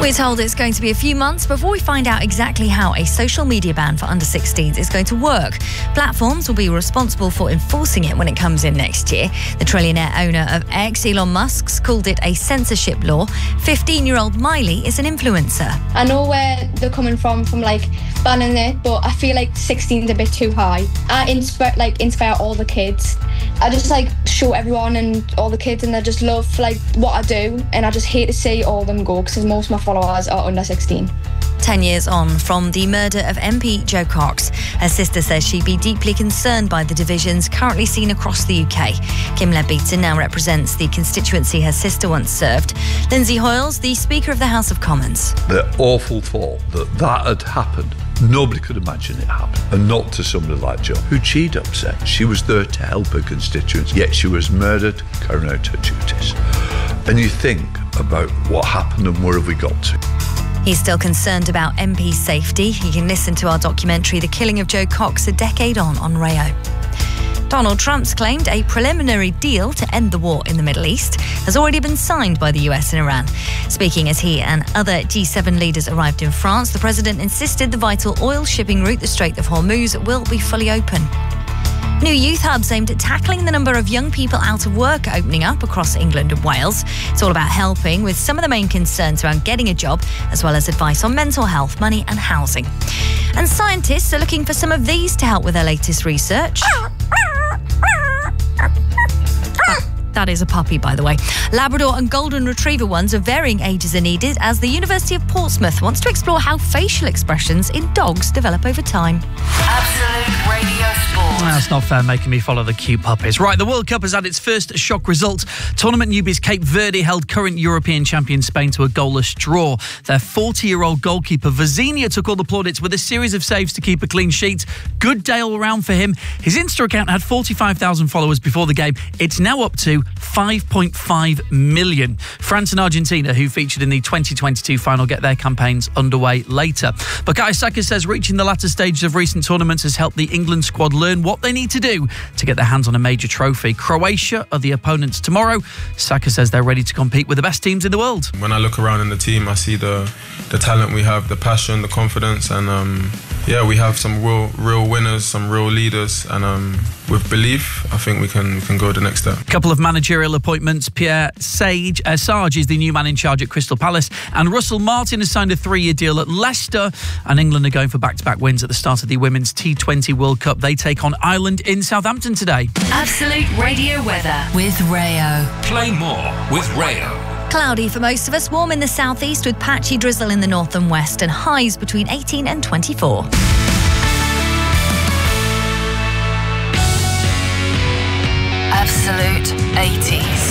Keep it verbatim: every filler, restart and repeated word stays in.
We're told it's going to be a few months before we find out exactly how a social media ban for under sixteens is going to work. Platforms will be responsible for enforcing it when it comes in next year. The trillionaire owner of X, Elon Musk's, called it a censorship law. fifteen-year-old Miley is an influencer. I know where they're coming from, from like banning it, but I feel like sixteen is a bit too high. I inspire, like, inspire all the kids. I just like show everyone and all the kids, and I just love like what I do, and I just hate to see all of them go because most of my followers are under sixteen. Ten years on from the murder of M P Jo Cox, her sister says she'd be deeply concerned by the divisions currently seen across the U K. Kim Leadbeater now represents the constituency her sister once served. Lindsay Hoyles, the Speaker of the House of Commons. The awful thought that that had happened. Nobody could imagine it happened. And not to somebody like Jo, who she'd upset. She was there to help her constituents, yet she was murdered carrying out her duties. And you think about what happened and where have we got to. He's still concerned about M P safety. You can listen to our documentary, The Killing of Jo Cox, a decade on on Rayo. Donald Trump's claimed a preliminary deal to end the war in the Middle East has already been signed by the U S and Iran. Speaking as he and other G seven leaders arrived in France, the president insisted the vital oil shipping route, the Strait of Hormuz, will be fully open. New youth hubs aimed at tackling the number of young people out of work are opening up across England and Wales. It's all about helping with some of the main concerns around getting a job, as well as advice on mental health, money and housing. And scientists are looking for some of these to help with their latest research. That is a puppy, by the way. Labrador and Golden Retriever ones of varying ages are needed as the University of Portsmouth wants to explore how facial expressions in dogs develop over time. Absolute Radio Sport. That's not fair, making me follow the cute puppies. Right, the World Cup has had its first shock result. Tournament newbies Cape Verde held current European champion Spain to a goalless draw. Their forty-year-old goalkeeper Vazinia took all the plaudits with a series of saves to keep a clean sheet. Good day all round for him. His Insta account had forty-five thousand followers before the game. It's now up to five point five million. France and Argentina, who featured in the twenty twenty-two final, get their campaigns underway later. Bukayo Saka says reaching the latter stages of recent tournaments has helped the England squad learn what they need to do to get their hands on a major trophy. Croatia are the opponents tomorrow. Saka says they're ready to compete with the best teams in the world. When I look around in the team, I see the the talent we have, the passion, the confidence, and um, yeah, we have some real real winners, some real leaders, and um, with belief, I think we can we can go the next step. A couple of managerial appointments. Pierre Sage, uh, Sarge is the new man in charge at Crystal Palace, and Russell Martin has signed a three-year deal at Leicester. And England are going for back-to-back wins at the start of the Women's T twenty World Cup. They take on Ireland in Southampton today. Absolute Radio weather with Rayo. Play more with Rayo. Cloudy for most of us, warm in the southeast with patchy drizzle in the north and west, and highs between eighteen and twenty-four. Absolute eighties.